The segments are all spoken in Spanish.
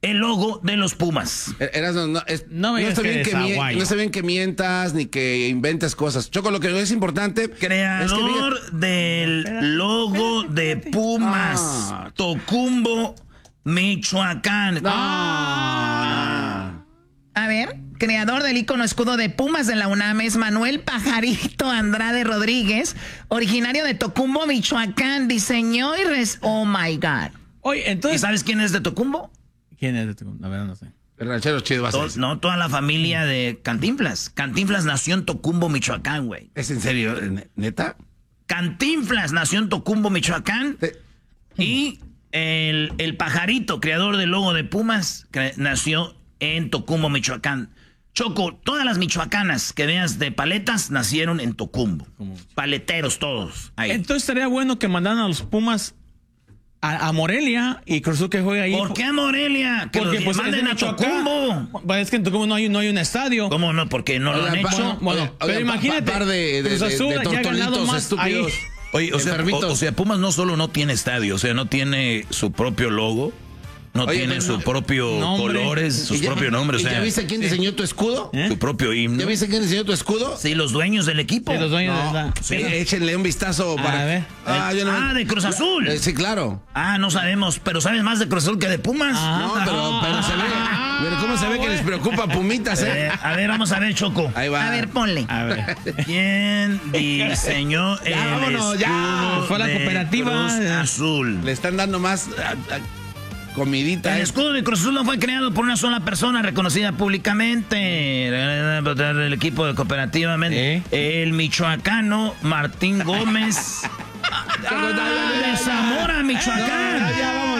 el logo de los Pumas. No está bien que mientas ni que inventes cosas. Choco, lo que es importante... Creador del logo de Pumas, Tocumbo, Michoacán. A ver, creador del ícono escudo de Pumas de la UNAM es Manuel Pajarito Andrade Rodríguez, originario de Tocumbo, Michoacán, diseñó y Oh my God. Oye, entonces... ¿Y sabes quién es de Tocumbo? ¿Quién es de Tocumbo? La verdad no sé. El ranchero chido va a ser. No, toda la familia de Cantinflas. Cantinflas nació en Tocumbo, Michoacán, güey. ¿Es en serio? ¿Neta? Cantinflas nació en Tocumbo, Michoacán. Y el Pajarito, creador del logo de Pumas, nació en Tocumbo, Michoacán. Choco, todas las michoacanas que veas de paletas nacieron en Tocumbo. Paleteros todos. Ahí. Entonces estaría bueno que mandaran a los Pumas a Morelia y Cruz Azul que juega ahí. ¿Por qué a Morelia? Que porque los manden a Tocumbo. Es que en Tocumbo no hay un estadio. ¿Cómo no? Porque no lo han hecho. Pero imagínate, Cruz Azul ya ha ganado más estúpidos. Oye, o sea, Pumas no solo no tiene estadio, o sea, no tiene su propio logo. No tiene su propio colores, sus propios nombres. ¿Ya viste quién diseñó tu escudo? Su propio himno. ¿Ya viste quién diseñó tu escudo? Sí, los dueños del equipo. Sí, los dueños échenle un vistazo para... A ver. De Cruz Azul. Sí, claro. No sabemos, pero sabes más de Cruz Azul que de Pumas. Pero se ve... Pero cómo se ve que les preocupa Pumitas, A ver, vamos a ver, Choco. Ahí va. A ver, ponle. A ver. ¿Quién diseñó el escudo fue la cooperativa Cruz Azul? Le están dando más... comidita. El escudo de Cruz Azul no fue creado por una sola persona reconocida públicamente. El equipo de cooperativamente. El michoacano Martín Gómez. De Zamora, Michoacán.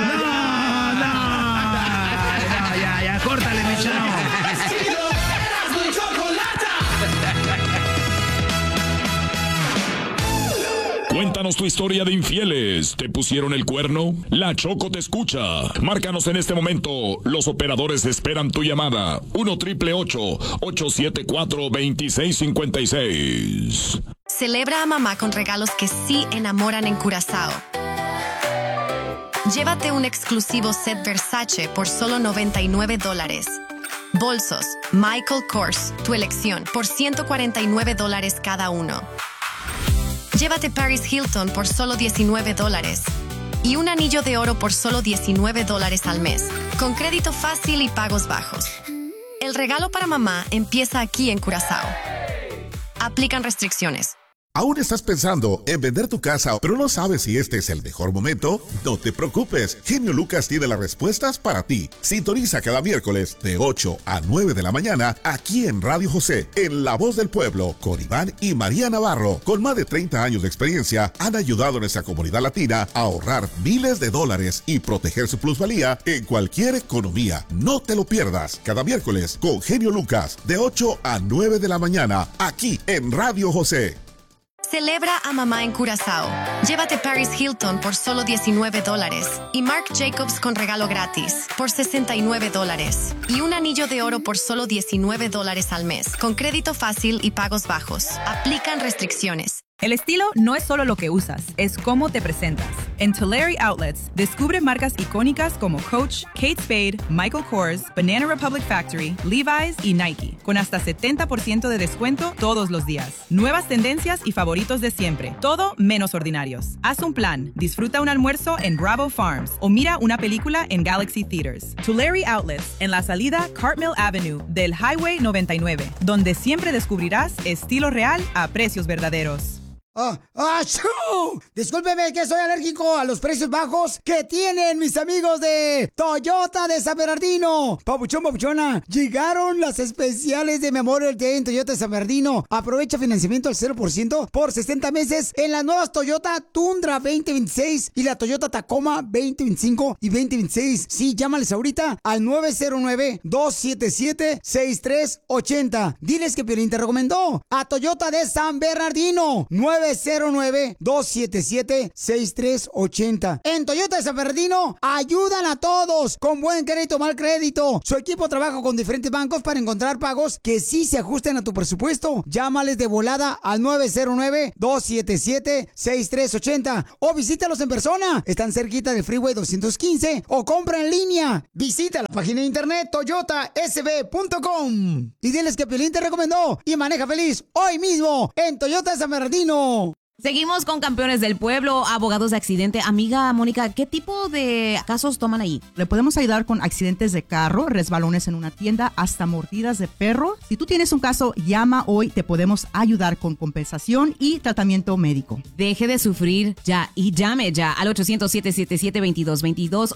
Ya, córtale, mi chavo. Cuéntanos tu historia de infieles. ¿Te pusieron el cuerno? La Choco te escucha. Márcanos en este momento. Los operadores esperan tu llamada. 1-888-874-2656. Celebra a mamá con regalos que sí enamoran en Curazao. Llévate un exclusivo set Versace por solo $99. Bolsos Michael Kors, tu elección, por $149 cada uno. Llévate Paris Hilton por solo $19 y un anillo de oro por solo $19 al mes, con crédito fácil y pagos bajos. El regalo para mamá empieza aquí en Curazao. Aplican restricciones. ¿Aún estás pensando en vender tu casa, pero no sabes si este es el mejor momento? No te preocupes, Genio Lucas tiene las respuestas para ti. Sintoniza cada miércoles de 8 a 9 de la mañana aquí en Radio José, en La Voz del Pueblo, con Iván y María Navarro. Con más de 30 años de experiencia, han ayudado a nuestra comunidad latina a ahorrar miles de dólares y proteger su plusvalía en cualquier economía. No te lo pierdas, cada miércoles con Genio Lucas, de 8 a 9 de la mañana, aquí en Radio José. Celebra a mamá en Curazao. Llévate Paris Hilton por solo $19 y Marc Jacobs con regalo gratis por $69 y un anillo de oro por solo $19 al mes, con crédito fácil y pagos bajos. Aplican restricciones. El estilo no es solo lo que usas, es cómo te presentas. En Tulare Outlets, descubre marcas icónicas como Coach, Kate Spade, Michael Kors, Banana Republic Factory, Levi's y Nike, con hasta 70% de descuento todos los días. Nuevas tendencias y favoritos de siempre, todo menos ordinarios. Haz un plan, disfruta un almuerzo en Bravo Farms o mira una película en Galaxy Theaters. Tulare Outlets, en la salida Cartmill Avenue del Highway 99, donde siempre descubrirás estilo real a precios verdaderos. Discúlpeme que soy alérgico a los precios bajos que tienen mis amigos de Toyota de San Bernardino. Papuchón, papuchona, llegaron las especiales de Memorial Day en Toyota de San Bernardino. Aprovecha financiamiento al 0% por 60 meses en las nuevas Toyota Tundra 2026 y la Toyota Tacoma 2025 y 2026. Sí, llámales ahorita al 909-277-6380. Diles que Piolín te recomendó a Toyota de San Bernardino. 909 909-277-6380. En Toyota de San Bernardino ayudan a todos con buen crédito, mal crédito. Su equipo trabaja con diferentes bancos para encontrar pagos que sí se ajusten a tu presupuesto. Llámales de volada al 909-277-6380 o visítalos en persona. Están cerquita del Freeway 215 o compra en línea. Visita la página de internet toyotasb.com y diles que Piolín te recomendó y maneja feliz hoy mismo en Toyota de San Bernardino. Seguimos con Campeones del Pueblo, abogados de accidente. Amiga Mónica, ¿qué tipo de casos toman ahí? Le podemos ayudar con accidentes de carro, resbalones en una tienda, hasta mordidas de perro. Si tú tienes un caso, llama hoy, te podemos ayudar con compensación y tratamiento médico. Deje de sufrir ya y llame ya al 800-777-2222,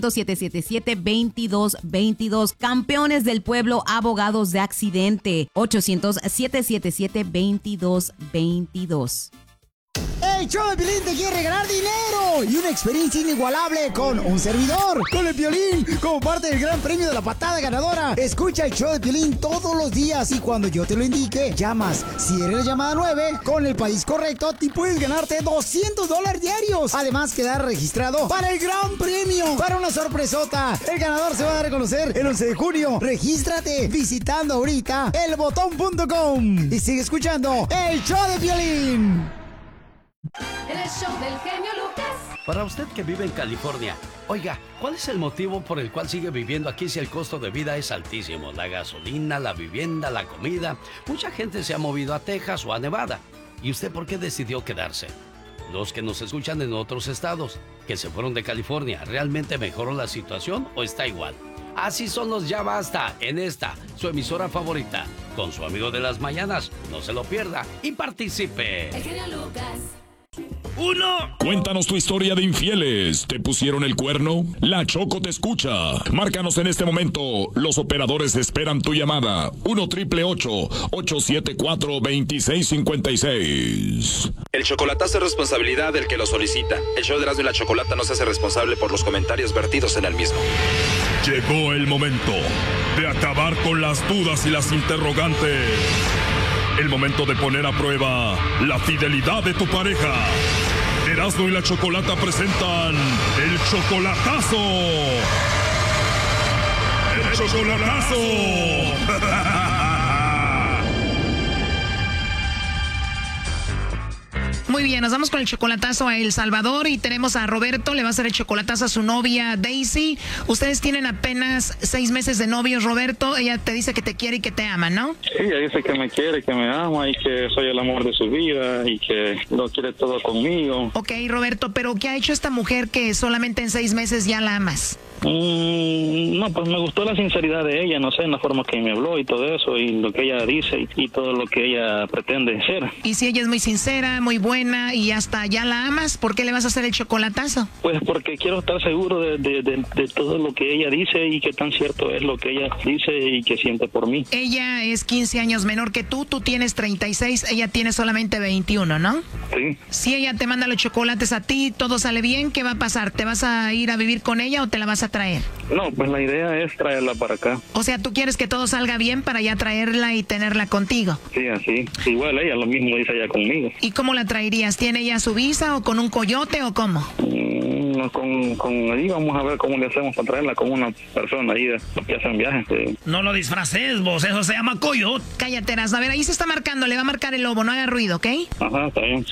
800-777-2222. Campeones del Pueblo, abogados de accidente, 800-777-2222. El show de Piolín te quiere regalar dinero y una experiencia inigualable con un servidor, con el Piolín, como parte del gran premio de la patada ganadora. Escucha el show de Piolín todos los días y cuando yo te lo indique, llamas. Si eres la llamada 9, con el país correcto, te puedes ganarte $200 diarios. Además, quedar registrado para el gran premio, para una sorpresota. El ganador se va a dar a conocer el 11 de junio. Regístrate visitando ahorita elbotón.com y sigue escuchando el show de Piolín. El show del genio Lucas. Para usted que vive en California, oiga, ¿cuál es el motivo por el cual sigue viviendo aquí si el costo de vida es altísimo? La gasolina, la vivienda, la comida. Mucha gente se ha movido a Texas o a Nevada. ¿Y usted por qué decidió quedarse? Los que nos escuchan en otros estados, que se fueron de California, ¿realmente mejoró la situación o está igual? Así son los Ya Basta en esta, su emisora favorita, con su amigo de las mañanas. No se lo pierda y participe. El genio Lucas. 1. Cuéntanos tu historia de infieles. ¿Te pusieron el cuerno? La Choco te escucha. Márcanos en este momento. Los operadores esperan tu llamada. 1-888-874-2656. El chocolatazo es responsabilidad del que lo solicita. El show de Erasmo y la Chocolata no se hace responsable por los comentarios vertidos en el mismo. Llegó el momento de acabar con las dudas y las interrogantes. El momento de poner a prueba la fidelidad de tu pareja. Erasmo y la Chocolata presentan el chocolatazo. ¡El chocolatazo! Muy bien, nos vamos con el chocolatazo a El Salvador y tenemos a Roberto, le va a hacer el chocolatazo a su novia Daisy. Ustedes tienen apenas 6 meses de novios, Roberto. Ella te dice que te quiere y que te ama, ¿no? Sí, ella dice que me quiere, que me ama y que soy el amor de su vida y que lo quiere todo conmigo. Ok, Roberto, pero ¿qué ha hecho esta mujer que solamente en 6 meses ya la amas? No, pues me gustó la sinceridad de ella, no sé, en la forma que me habló y todo eso, y lo que ella dice y todo lo que ella pretende ser. Y si ella es muy sincera, muy buena y hasta ya la amas, ¿por qué le vas a hacer el chocolatazo? Pues porque quiero estar seguro de todo lo que ella dice y que tan cierto es lo que ella dice y que siente por mí. Ella es 15 años menor que tú tienes 36, ella tiene solamente 21, ¿no? Sí. Si ella te manda los chocolates a ti, todo sale bien, ¿qué va a pasar? ¿Te vas a ir a vivir con ella o te la vas a traer? No, pues la idea es traerla para acá. O sea, ¿tú quieres que todo salga bien para ya traerla y tenerla contigo? Sí, así. Igual ella lo mismo dice allá conmigo. ¿Y cómo la traerías? ¿Tiene ella su visa o con un coyote o cómo? Con ahí vamos a ver cómo le hacemos para traerla con una persona ahí que hacen viajes. Sí. No lo disfraces vos, eso se llama coyote. Cállate, Erasmo. A ver, ahí se está marcando, le va a marcar el lobo, no haga ruido, ¿ok? Ajá, está bien.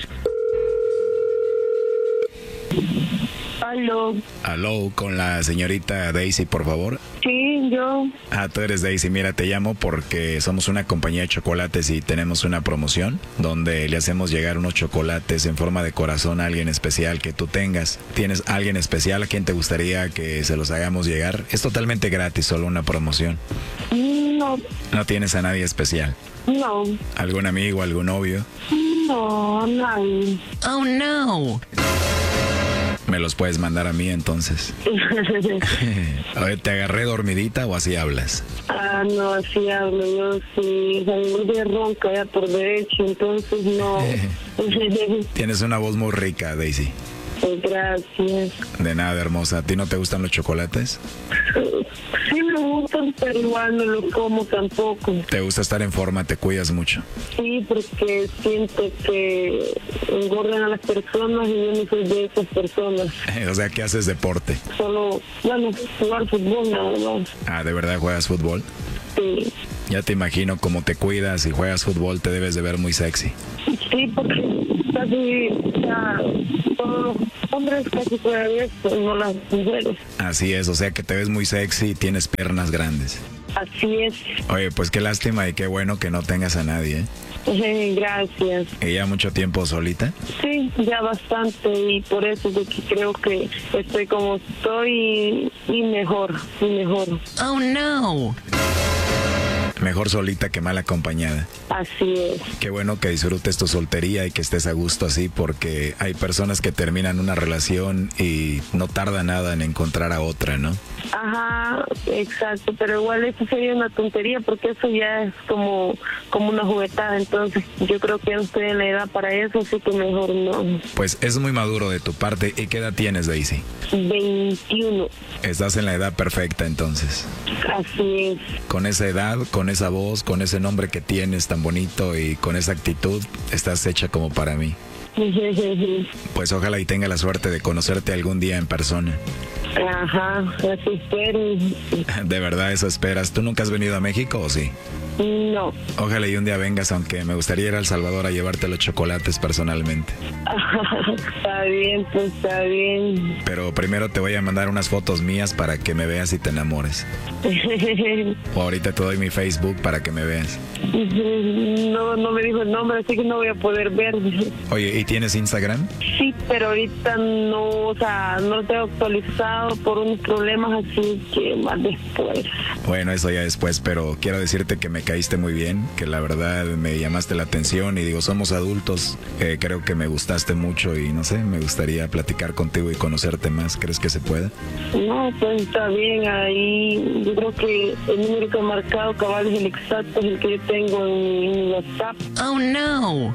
Aló, con la señorita Daisy, por favor. Sí, yo. Tú eres Daisy. Mira, te llamo porque somos una compañía de chocolates y tenemos una promoción donde le hacemos llegar unos chocolates en forma de corazón a alguien especial que tú tengas. ¿Tienes alguien especial a quien te gustaría que se los hagamos llegar? Es totalmente gratis, solo una promoción. No. ¿No tienes a nadie especial? No. ¿Algún amigo, algún novio? No, nadie. Oh, no. ¿Me los puedes mandar a mí entonces? A ver, ¿te agarré dormidita o así hablas? No, así hablo. Yo sí, salí de ronca ya por derecho, entonces no. Tienes una voz muy rica, Daisy. Gracias. De nada, hermosa. ¿A ti no te gustan los chocolates? Sí me gustan, pero igual no los como tampoco. ¿Te gusta estar en forma? ¿Te cuidas mucho? Sí, porque siento que engordan a las personas y yo no soy de esas personas. O sea, ¿qué haces deporte? Solo, bueno, jugar fútbol, nada más. Ah, ¿de verdad juegas fútbol? Sí. Ya te imagino cómo te cuidas y juegas fútbol, te debes de ver muy sexy. Sí, porque casi todos los hombres casi juegan esto, no las mujeres. Así es, o sea que te ves muy sexy y tienes piernas grandes. Así es. Oye, pues qué lástima y qué bueno que no tengas a nadie, Gracias. ¿Y ya mucho tiempo solita? Sí, ya bastante, y por eso es que creo que estoy como estoy y mejor. Oh, no. Mejor solita que mal acompañada. Así es. Qué bueno que disfrutes tu soltería y que estés a gusto así, porque hay personas que terminan una relación y no tarda nada en encontrar a otra, ¿no? Ajá, exacto, pero igual eso sería una tontería porque eso ya es como una juguetada, entonces yo creo que ya no estoy en la edad para eso, así que mejor no. Pues es muy maduro de tu parte. ¿Y qué edad tienes, Daisy? 21. Estás en la edad perfecta entonces. Así es. Con esa edad, con esa voz, con ese nombre que tienes tan bonito y con esa actitud, estás hecha como para mí. Pues ojalá y tenga la suerte de conocerte algún día en persona. Ajá, así espero. ¿De verdad eso esperas? ¿Tú nunca has venido a México o sí? No. Ojalá y un día vengas, aunque me gustaría ir a El Salvador a llevarte los chocolates personalmente. Está bien, pues está bien. Pero primero te voy a mandar unas fotos mías para que me veas y te enamores. O ahorita te doy mi Facebook para que me veas. No me dijo el nombre, así que no voy a poder ver. Oye, ¿y tienes Instagram? Sí, pero ahorita no, o sea, no lo tengo actualizado por unos problemas, así que más después. Bueno, eso ya después, pero quiero decirte que me caíste muy bien, que la verdad me llamaste la atención y digo, somos adultos, creo que me gustaste mucho y no sé, me gustaría platicar contigo y conocerte más. ¿Crees que se pueda? No, pues está bien, ahí yo creo que el número que he marcado cabal es el exacto, es el que yo tengo en mi WhatsApp. Oh, no.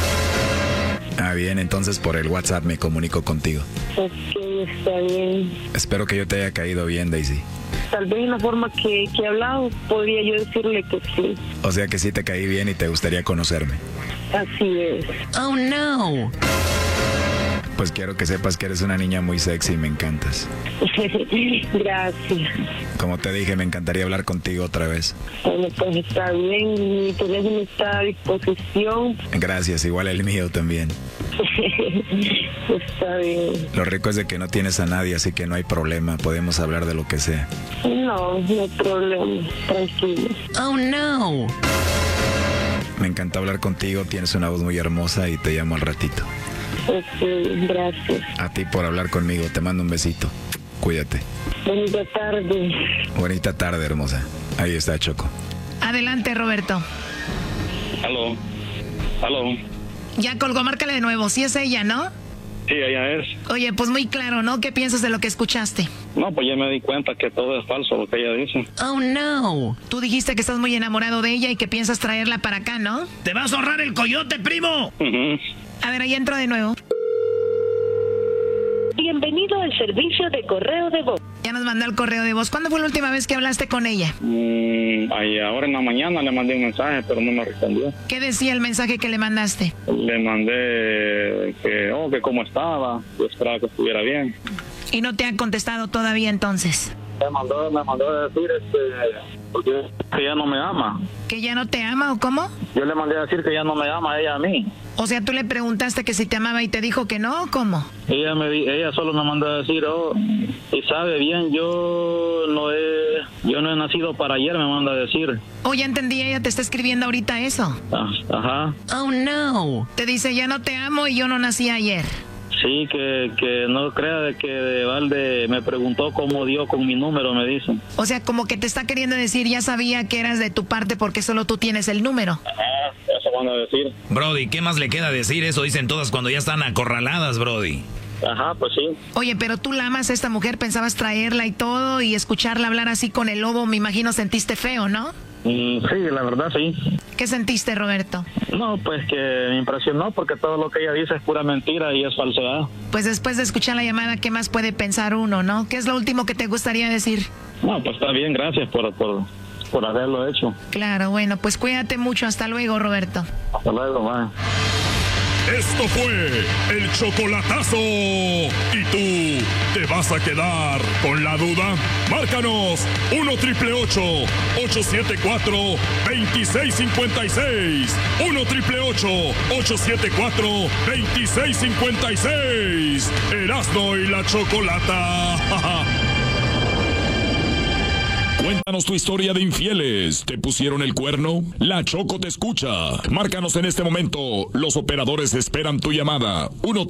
Ah, bien, entonces por el WhatsApp me comunico contigo. Ok, está bien. Espero que yo te haya caído bien, Daisy. Tal vez en la forma que he hablado, podría yo decirle que sí. O sea que sí te caí bien y te gustaría conocerme. Así es. Oh, no. Pues quiero que sepas que eres una niña muy sexy y me encantas. Gracias. Como te dije, me encantaría hablar contigo otra vez. Bueno, pues está bien, mi teléfono está a disposición. Gracias, igual el mío también. Está bien. Lo rico es de que no tienes a nadie, así que no hay problema, podemos hablar de lo que sea. No hay problema, tranquilo. Oh, no. Me encanta hablar contigo, tienes una voz muy hermosa y te llamo al ratito. Ok, gracias. A ti por hablar conmigo, te mando un besito. Cuídate. Bonita tarde. Bonita tarde, hermosa. Ahí está, Choco. Adelante, Roberto. Aló. Ya colgó, márcale de nuevo. Sí es ella, ¿no? Sí, ella es. Oye, pues muy claro, ¿no? ¿Qué piensas de lo que escuchaste? No, pues ya me di cuenta que todo es falso lo que ella dice. Oh, no. Tú dijiste que estás muy enamorado de ella y que piensas traerla para acá, ¿no? ¡Te vas a ahorrar el coyote, primo! A ver, ahí entro de nuevo. Bienvenido al servicio de correo de voz. Ya nos mandó el correo de voz. ¿Cuándo fue la última vez que hablaste con ella? Ahora en la mañana le mandé un mensaje, pero no me respondió. ¿Qué decía el mensaje que le mandaste? Le mandé que cómo estaba, yo esperaba que estuviera bien. ¿Y no te ha contestado todavía entonces? Me mandó a decir porque que ya no me ama. ¿Que ya no te ama o cómo? Yo le mandé a decir que ya no me ama ella a mí. O sea, tú le preguntaste que si te amaba y te dijo que no, ¿o cómo? Ella solo me mandó a decir, y sabe bien, yo no he nacido para ayer, me manda a decir. Oh, ya entendí, ella te está escribiendo ahorita eso. Ajá. Oh, no. Te dice, ya no te amo y yo no nací ayer. Sí, que no crea de que de balde me preguntó cómo dio con mi número, me dicen. O sea, como que te está queriendo decir, ya sabía que eras de tu parte porque solo tú tienes el número. Ajá, eso van a decir. Brody, ¿qué más le queda decir? Eso dicen todas cuando ya están acorraladas, Brody. Ajá, pues sí. Oye, pero tú la amas a esta mujer, pensabas traerla y todo y escucharla hablar así con el lobo, me imagino sentiste feo, ¿no? Sí, la verdad sí. ¿Qué sentiste, Roberto? No, pues que me impresionó porque todo lo que ella dice es pura mentira y es falsedad. Pues después de escuchar la llamada, ¿qué más puede pensar uno, no? ¿Qué es lo último que te gustaría decir? No, pues está bien, gracias por haberlo hecho. Claro, bueno, pues cuídate mucho. Hasta luego, Roberto. Hasta luego, bye. Esto fue el chocolatazo. ¿Y tú te vas a quedar con la duda? Márcanos 1-888-874-2656. 1-888-874-2656. Erasmo y la Chocolata. Cuéntanos tu historia de infieles. ¿Te pusieron el cuerno? La Choco te escucha. Márcanos en este momento. Los operadores esperan tu llamada.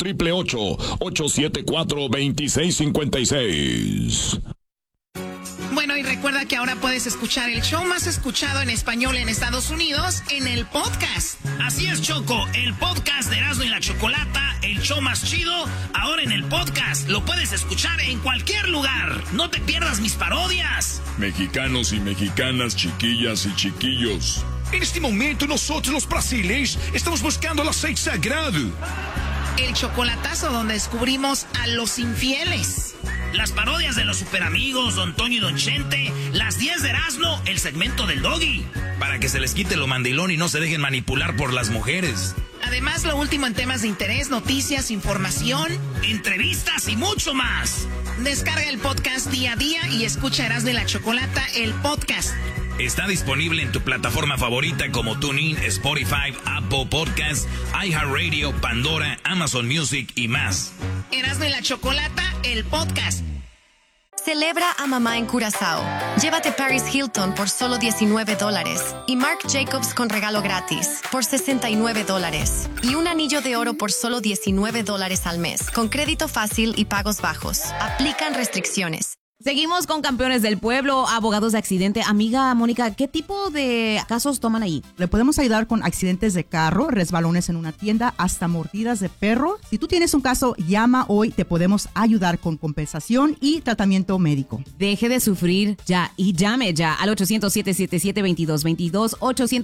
1-888-874-2656. Bueno, y recuerda que ahora puedes escuchar el show más escuchado en español en Estados Unidos en el podcast. Así es, Choco, el podcast de Erasmo y la Chocolata, el show más chido, ahora en el podcast. Lo puedes escuchar en cualquier lugar. No te pierdas mis parodias. Mexicanos y mexicanas, chiquillas y chiquillos. En este momento nosotros los brasileños estamos buscando el aceite sagrado. El chocolatazo donde descubrimos a los infieles. Las parodias de los superamigos, Don Toño y Don Chente, las 10 de Erasmo, el segmento del Doggy. Para que se les quite lo mandilón y no se dejen manipular por las mujeres. Además, lo último en temas de interés, noticias, información, entrevistas y mucho más. Descarga el podcast día a día y escucha Erasmo y la Chocolata, el podcast. Está disponible en tu plataforma favorita como TuneIn, Spotify, Apple Podcasts, iHeartRadio, Pandora, Amazon Music y más. Erasmo y la Chocolata, el podcast. Celebra a mamá en Curazao. Llévate Paris Hilton por solo $19 y Marc Jacobs con regalo gratis por $69 y un anillo de oro por solo $19 al mes con crédito fácil y pagos bajos. Aplican restricciones. Seguimos con Campeones del Pueblo, abogados de accidente. Amiga Mónica, ¿qué tipo de casos toman ahí? Le podemos ayudar con accidentes de carro, resbalones en una tienda, hasta mordidas de perro. Si tú tienes un caso, llama hoy, te podemos ayudar con compensación y tratamiento médico. Deje de sufrir ya y llame ya al 800-777-2222,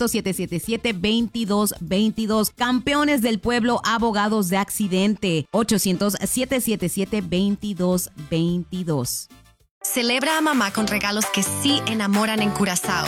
800-777-2222. Campeones del Pueblo, abogados de accidente, 800-777-2222. Celebra a mamá con regalos que sí enamoran en Curazao.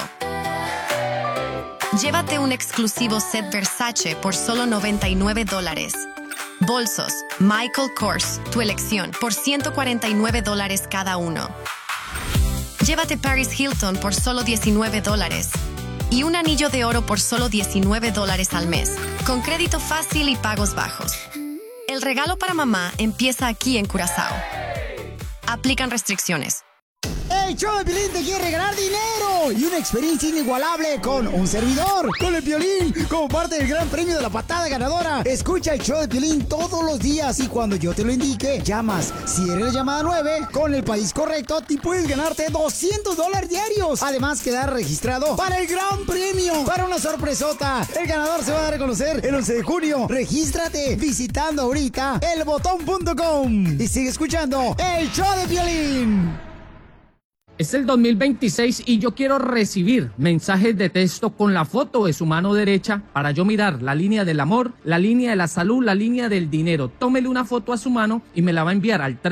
Llévate un exclusivo set Versace por solo $99. Bolsos Michael Kors, tu elección, por $149 cada uno. Llévate Paris Hilton por solo $19 y un anillo de oro por solo $19 al mes, con crédito fácil y pagos bajos. El regalo para mamá empieza aquí en Curazao. Aplican restricciones. El show de Piolín te quiere regalar dinero y una experiencia inigualable con un servidor, con el Piolín, como parte del gran premio de la patada ganadora. Escucha el show de Piolín todos los días y cuando yo te lo indique, llamas. Si eres la llamada 9, con el país correcto, te puedes ganarte $200 diarios. Además, quedar registrado para el gran premio, para una sorpresota. El ganador se va a dar a conocer el 11 de junio. Regístrate visitando ahorita elbotón.com y sigue escuchando el show de Piolín. Es el 2026 y yo quiero recibir mensajes de texto con la foto de su mano derecha para yo mirar la línea del amor, la línea de la salud, la línea del dinero. Tómele una foto a su mano y me la va a enviar al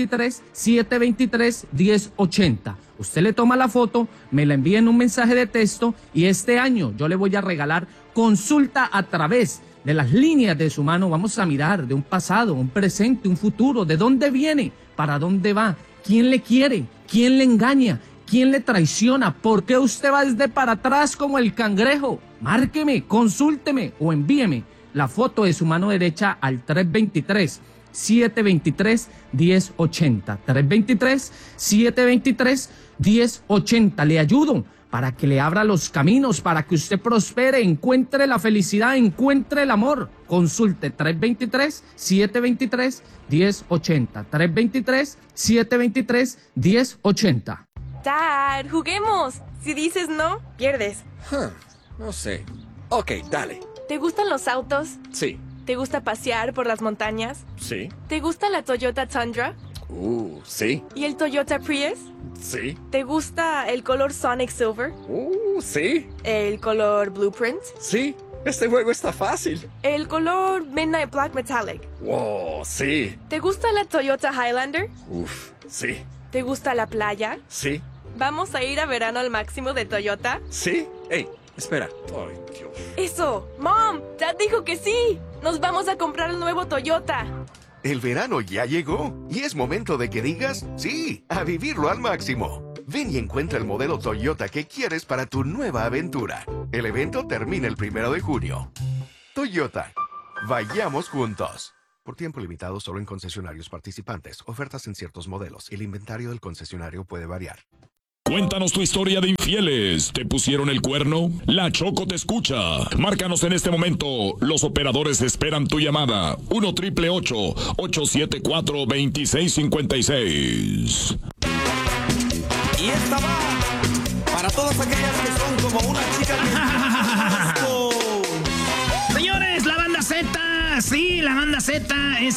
323-723-1080. Usted le toma la foto, me la envía en un mensaje de texto y este año yo le voy a regalar consulta a través de las líneas de su mano. Vamos a mirar de un pasado, un presente, un futuro, de dónde viene, para dónde va, quién le quiere, quién le engaña, quién le traiciona, por qué usted va desde para atrás como el cangrejo. Márqueme, consúlteme o envíeme la foto de su mano derecha al 323-723-1080. 323-723-1080. Le ayudo para que le abra los caminos, para que usted prospere, encuentre la felicidad, encuentre el amor. Consulte 323-723-1080. 323-723-1080. Dad, juguemos. Si dices no, pierdes. No sé. Ok, dale. ¿Te gustan los autos? Sí. ¿Te gusta pasear por las montañas? Sí. ¿Te gusta la Toyota Tundra? Sí. ¿Y el Toyota Prius? Sí. ¿Te gusta el color Sonic Silver? Sí. ¿El color Blueprint? Sí. Este juego está fácil. ¿El color Midnight Black Metallic? Wow, sí. ¿Te gusta la Toyota Highlander? Sí. ¿Te gusta la playa? Sí. ¿Vamos a ir a verano al máximo de Toyota? Sí. Hey, espera. Ay, Dios. ¡Eso! ¡Mom! ¡Dad dijo que sí! ¡Nos vamos a comprar el nuevo Toyota! El verano ya llegó y es momento de que digas sí, a vivirlo al máximo. Ven y encuentra el modelo Toyota que quieres para tu nueva aventura. El evento termina el 1 de junio. Toyota. Vayamos juntos. Por tiempo limitado solo en concesionarios participantes. Ofertas en ciertos modelos. El inventario del concesionario puede variar. Cuéntanos tu historia de infieles. ¿Te pusieron el cuerno? La Choco te escucha. Márcanos en este momento. Los operadores esperan tu llamada. 1-888-874-2656. Y esta va para todas aquellas que son como una chica que... Señores, la banda Z. Sí, la banda Z.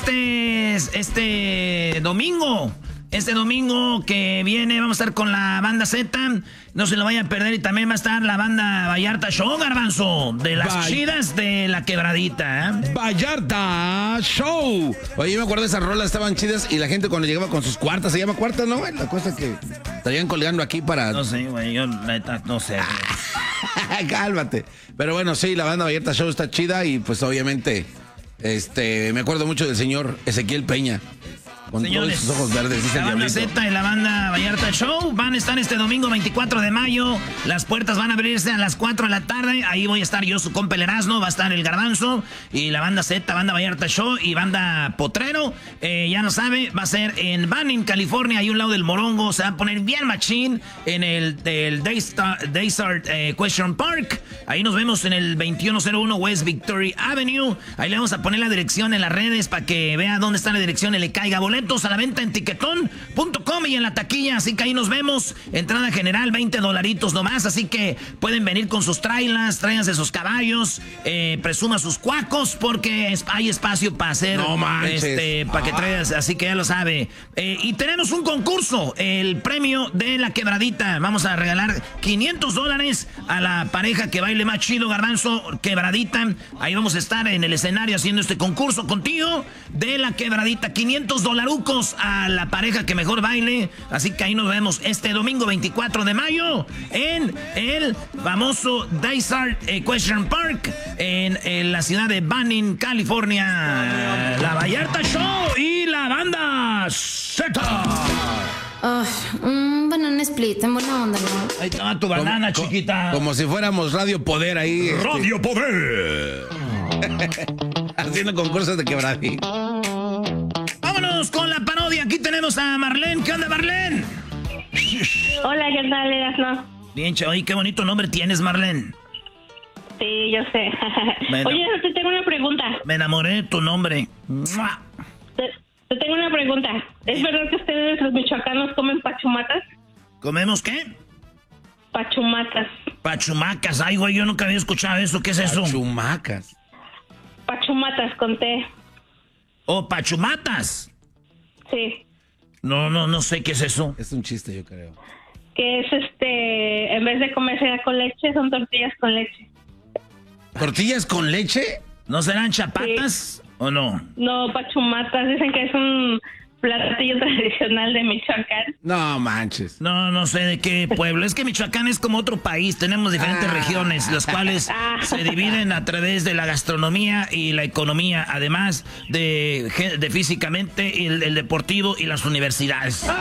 Este domingo. Este domingo que viene vamos a estar con la banda Z. No se lo vayan a perder. Y también va a estar la banda Vallarta Show, Garbanzo. De las chidas de la quebradita, ¿eh? Vallarta Show. Oye, yo me acuerdo de esas rolas, estaban chidas. Y la gente cuando llegaba con sus cuartas, se llama cuarta, ¿no? La cosa que estarían colgando aquí para... No sé, güey, yo neta, no sé. Cálmate. Pero bueno, sí, la banda Vallarta Show está chida. Y pues obviamente, me acuerdo mucho del señor Ezequiel Peña. Con señores, todos sus ojos verdes, dice la el banda diablito. Z y la banda Vallarta Show van a estar este domingo 24 de mayo. Las puertas van a abrirse a las 4 de la tarde. Ahí voy a estar yo, su compa el Erasmo, va a estar el Garbanzo y la banda Z, banda Vallarta Show y banda Potrero. Ya lo sabe, va a ser en Banning, California, ahí un lado del Morongo. Se va a poner bien machín en el Daystar Question Park. Ahí nos vemos en el 2101 West Victoria Avenue. Ahí le vamos a poner la dirección en las redes para que vea dónde está la dirección y le caiga boleto. A la venta en tiquetón.com y en la taquilla, así que ahí nos vemos. Entrada general, $20 nomás, así que pueden venir con sus trailas, tráiganse sus caballos, presuma sus cuacos, porque hay espacio para hacer, no manches, para que traigas, así que ya lo sabe. Y tenemos un concurso, el premio de la quebradita. Vamos a regalar $500 a la pareja que baile más chido, Garbanzo, quebradita. Ahí vamos a estar en el escenario haciendo este concurso contigo de la quebradita. $500 a la pareja que mejor baile. Así que ahí nos vemos este domingo 24 de mayo en el famoso Daystar Question Park en la ciudad de Banning, California. La Vallarta Show y la banda Z. Banana split, en buena onda, ¿no? Ahí está tu banana, chiquita. Como si fuéramos Radio Poder ahí. Radio Poder. Haciendo concursos de quebradita. Vámonos con la parodia. Aquí tenemos a Marlene. ¿Qué onda, Marlene? Hola, ¿qué tal, Erasmo? Bien, oye, qué bonito nombre tienes, Marlene. Sí, yo sé. Oye, te tengo una pregunta. Me enamoré de tu nombre. Te tengo una pregunta. ¿Es verdad que ustedes, los michoacanos, comen pachumatas? ¿Comemos qué? Pachumatas. Pachumacas. Ay, güey, yo nunca había escuchado eso. ¿Qué es eso? Pachumacas. Pachumatas, con T. ¿Oh, pachumatas? Sí. No sé qué es eso. Es un chiste, yo creo. Que es en vez de comerse con leche, son tortillas con leche. ¿Tortillas con leche? ¿No serán chapatas o no? No, pachumatas. Dicen que es un platillo tradicional de Michoacán. No manches. No sé de qué pueblo. Es que Michoacán es como otro país. Tenemos diferentes regiones, las cuales se dividen a través de la gastronomía y la economía, además de físicamente, el deportivo y las universidades.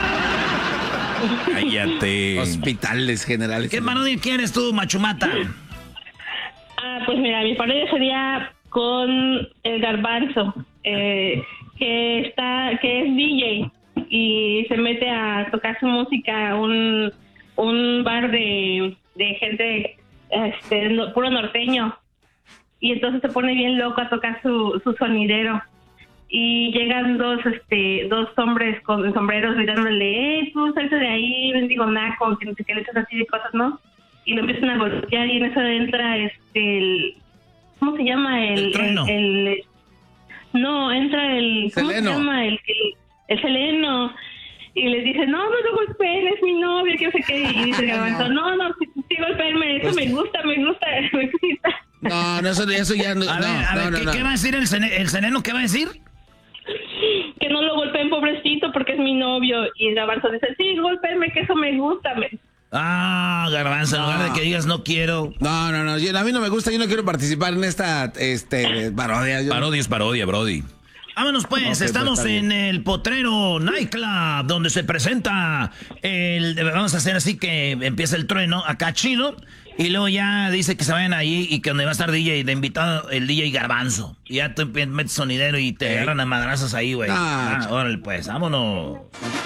Cállate. Hospitales generales. ¿Qué parodia quieres tú, Machumata? Pues mira, mi parodia sería con el Garbanzo. Que es DJ y se mete a tocar su música a un bar de gente puro norteño, y entonces se pone bien loco a tocar su sonidero y llegan dos hombres con sombreros gritándole, tú salte de ahí, bendigo naco, que no sé qué, le echas así de cosas, ¿no? Y lo empiezan a golpear y en eso entra ¿cómo se llama? El trueno. No, entra el... ¿Cómo Seleno. se llama? el Seleno. Y les dice, no lo golpeen, es mi novio, que no sé qué. Y dice Garbanzo, no, sí golpeenme, eso me gusta, me excita. No, eso ya no. A ver, ¿qué va a decir el Seleno? ¿Qué va a decir? Que no lo golpeen, pobrecito, porque es mi novio. Y Garbanzo dice, sí, golpeenme, que eso me gusta. Garbanzo, en lugar de que digas no quiero. No, a mí no me gusta, yo no quiero participar en esta parodia. Parodia es parodia, Brody. Vámonos pues, estamos en el Potrero Nightclub, donde se presenta vamos a hacer así que empieza el trueno, acá chido, y luego ya dice que se vayan allí y que donde va a estar DJ, de invitado el DJ Garbanzo. Y ya tú metes sonidero y te agarran a madrazos ahí, güey. Órale pues, vámonos.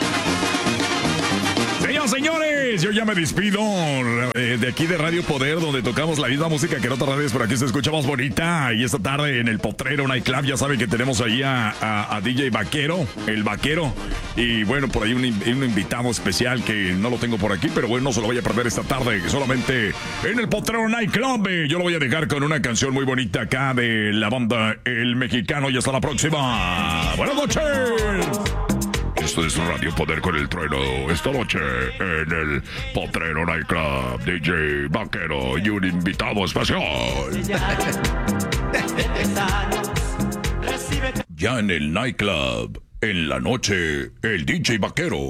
Señores, yo ya me despido de aquí de Radio Poder, donde tocamos la misma música que en otras radios, pero aquí se escucha más bonita. Y esta tarde en el Potrero Nightclub, ya saben que tenemos ahí a DJ Vaquero, el Vaquero. Y bueno, por ahí un invitado especial que no lo tengo por aquí, pero bueno, no se lo voy a perder esta tarde, solamente en el Potrero Nightclub. Yo lo voy a dejar con una canción muy bonita acá de la banda El Mexicano. Y hasta la próxima. Buenas noches. Esto es Radio Poder con el Trueno. Esta noche en el Potrero Nightclub, DJ Vaquero y un invitado especial. Ya en el nightclub, en la noche, el DJ Vaquero